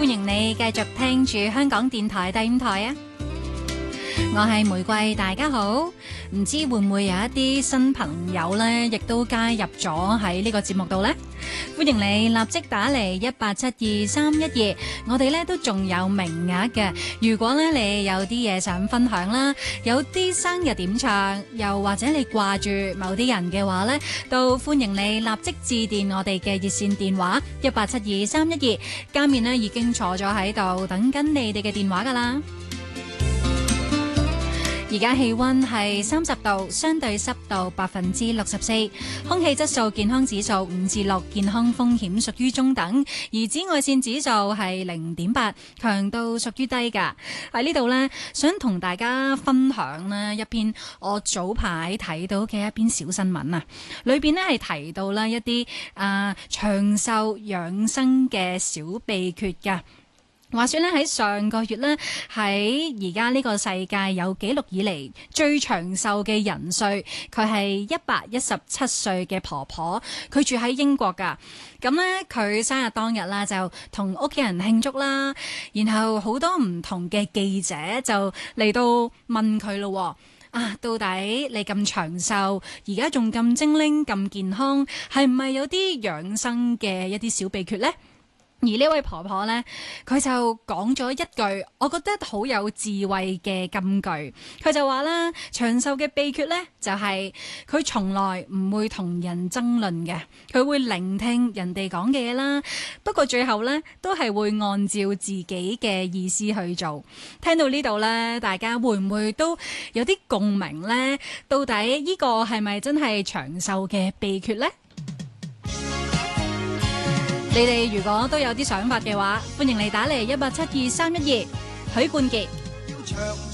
歡迎你繼續聽住香港電台第5台啊！我係玫瑰，大家好。唔知會唔會有一啲新朋友呢，亦都加入咗喺呢個節目度呢？歡迎你立即打嚟1872312，我哋呢都仲有名額嘅。如果呢你有啲嘢想分享啦，有啲生日點唱，又或者你掛住某啲人嘅話呢，都歡迎你立即致電我哋嘅熱線電話1872312，家面呢已經坐咗喺度等緊你哋嘅電話噶啦。而家氣溫係30度，相對濕度64%，空氣質素健康指數5至6，健康風險屬於中等，而紫外線指數係0.8，強度屬於低㗎。喺呢度呢，想同大家分享呢一篇我早排睇到嘅一篇小新聞啊，裏邊呢係提到啦一啲長壽養生嘅小秘訣㗎。話說咧，喺上個月咧，喺而家呢個世界有紀錄以嚟最長壽嘅人歲，佢係117歲嘅婆婆，佢住喺英國噶。咁咧，佢生日當日啦，就同屋企人慶祝啦，然後好多唔同嘅記者就嚟到問佢咯。到底你咁長壽，而家仲咁精靈咁健康，係唔係有啲養生嘅一啲小秘訣呢？而呢位婆婆呢，佢就講咗一句我覺得好有智慧嘅金句，佢就話啦，長壽嘅秘訣呢，就係佢從來唔會同人爭論嘅，佢會聆聽人哋講嘅嘢啦，不過最後呢，都係會按照自己嘅意思去做。聽到呢度呢，大家會唔會都有啲共鳴呢？到底呢個係咪真係長壽嘅秘訣呢？你哋如果都有啲想法嘅話，歡迎你打嚟1872312，許冠傑。